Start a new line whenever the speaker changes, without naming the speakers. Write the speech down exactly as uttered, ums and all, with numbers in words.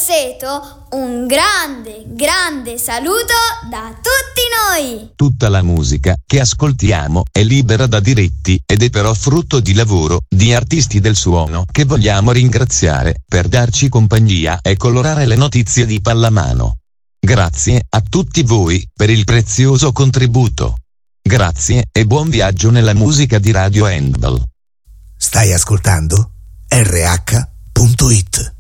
Grosseto un grande, grande saluto da tutti noi!
Tutta la musica che ascoltiamo è libera da diritti ed è però frutto di lavoro di artisti del suono che vogliamo ringraziare per darci compagnia e colorare le notizie di pallamano. Grazie a tutti voi per il prezioso contributo. Grazie e buon viaggio nella musica di Radio Handball.
Stai ascoltando R H punto it.